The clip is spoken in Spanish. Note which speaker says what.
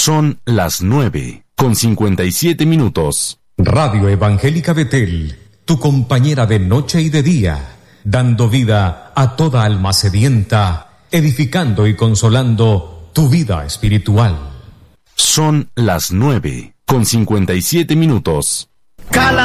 Speaker 1: Son las 9:57.
Speaker 2: Radio Evangélica Betel, tu compañera de noche y de día, dando vida a toda alma sedienta, edificando y consolando tu vida espiritual.
Speaker 1: Son las 9:57.